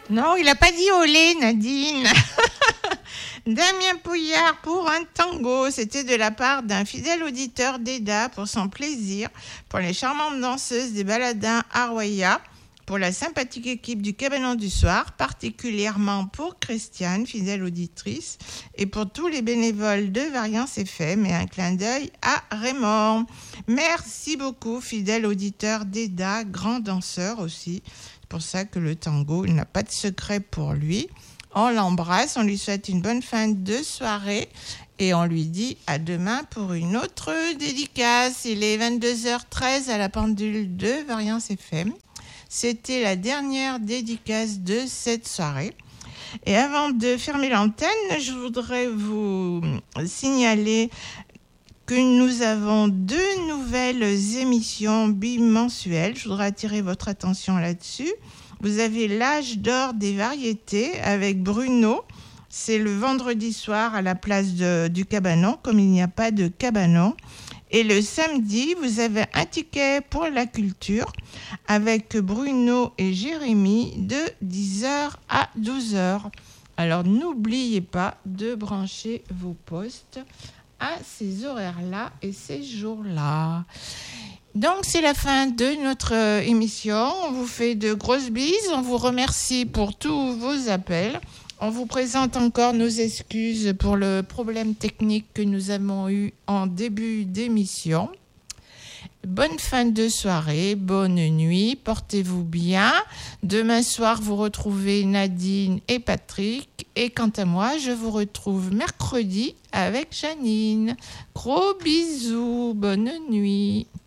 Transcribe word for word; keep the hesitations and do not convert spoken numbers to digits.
Non, il n'a pas dit olé, Nadine. Damien Pouillard pour un tango. C'était de la part d'un fidèle auditeur d'Eda pour son plaisir, pour les charmantes danseuses des baladins Arwaya, pour la sympathique équipe du Cabanon du Soir, particulièrement pour Christiane, fidèle auditrice, et pour tous les bénévoles de Variance F M, et un clin d'œil à Raymond. Merci beaucoup, fidèle auditeur d'Eda, grand danseur aussi. C'est pour ça que le tango, il n'a pas de secret pour lui. On l'embrasse, on lui souhaite une bonne fin de soirée et on lui dit à demain pour une autre dédicace. Il est vingt-deux heures treize à la pendule de Variance F M. C'était la dernière dédicace de cette soirée. Et avant de fermer l'antenne, je voudrais vous signaler que nous avons deux nouvelles émissions bimensuelles. Je voudrais attirer votre attention là-dessus. Vous avez l'âge d'or des variétés avec Bruno. C'est le vendredi soir à la place de, du Cabanon, comme il n'y a pas de Cabanon. Et le samedi, vous avez un ticket pour la culture avec Bruno et Jérémy de dix heures à douze heures. Alors n'oubliez pas de brancher vos postes à ces horaires-là et ces jours-là. Donc c'est la fin de notre euh, émission. On vous fait de grosses bises. On vous remercie pour tous vos appels. On vous présente encore nos excuses pour le problème technique que nous avons eu en début d'émission. Bonne fin de soirée, bonne nuit, portez-vous bien. Demain soir, vous retrouvez Nadine et Patrick. Et quant à moi, je vous retrouve mercredi avec Janine. Gros bisous, bonne nuit.